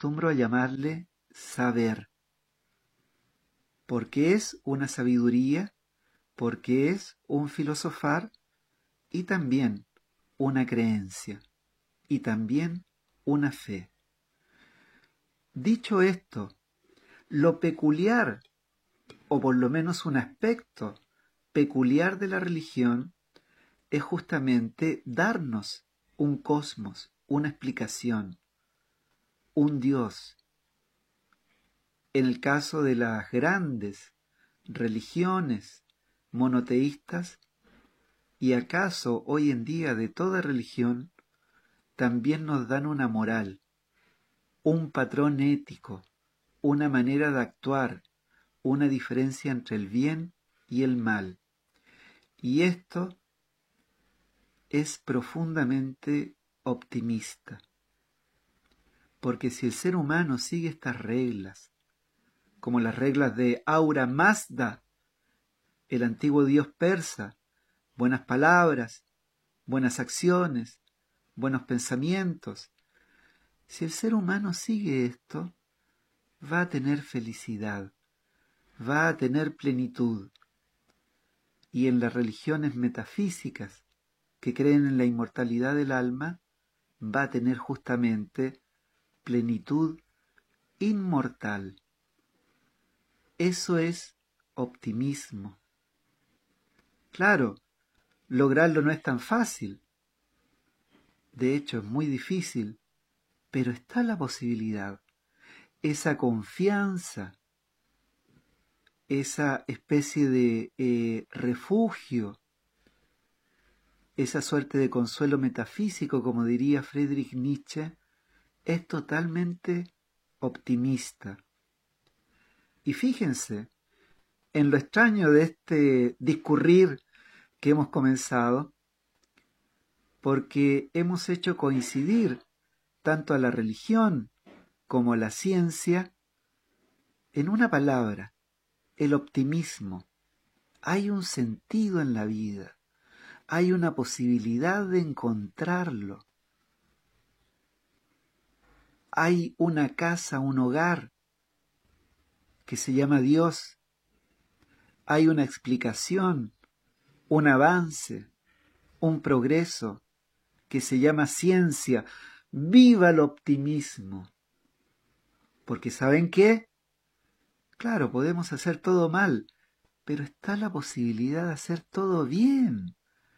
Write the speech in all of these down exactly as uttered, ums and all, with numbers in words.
acostumbro a llamarle saber, porque es una sabiduría, porque es un filosofar y también una creencia y también una fe. Dicho esto, lo peculiar, o por lo menos un aspecto peculiar de la religión, es justamente darnos un cosmos, una explicación, un Dios. En el caso de las grandes religiones monoteístas, y acaso hoy en día de toda religión, también nos dan una moral, un patrón ético, una manera de actuar, una diferencia entre el bien y el mal. Y esto es profundamente optimista, porque si el ser humano sigue estas reglas, como las reglas de Ahura Mazda, el antiguo dios persa, buenas palabras, buenas acciones, buenos pensamientos, si el ser humano sigue esto, va a tener felicidad, va a tener plenitud. Y en las religiones metafísicas que creen en la inmortalidad del alma, va a tener justamente plenitud inmortal. Eso es optimismo. Claro, lograrlo no es tan fácil. De hecho, es muy difícil, pero está la posibilidad. Esa confianza, esa especie de eh, refugio, esa suerte de consuelo metafísico, como diría Friedrich Nietzsche, es totalmente optimista. Y fíjense en lo extraño de este discurrir que hemos comenzado, porque hemos hecho coincidir tanto a la religión como a la ciencia en una palabra, el optimismo. Hay un sentido en la vida. Hay una posibilidad de encontrarlo. Hay una casa, un hogar que se llama Dios. Hay una explicación, un avance, un progreso que se llama ciencia. ¡Viva el optimismo! Porque ¿saben qué? Claro, podemos hacer todo mal, pero está la posibilidad de hacer todo bien.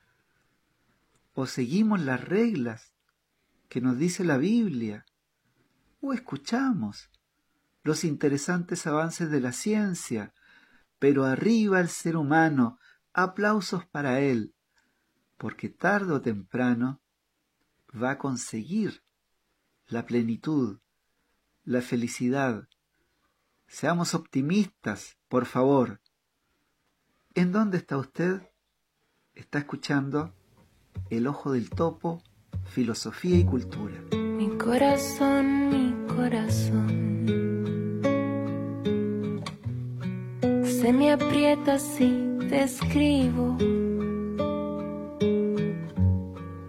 O seguimos las reglas que nos dice la Biblia, o escuchamos los interesantes avances de la ciencia, pero arriba el ser humano, aplausos para él, porque tarde o temprano va a conseguir la plenitud, la felicidad. Seamos optimistas, por favor. ¿En dónde está usted? Está escuchando El Ojo del Topo, Filosofía y Cultura. Mi corazón, mi corazón, se me aprieta si te escribo.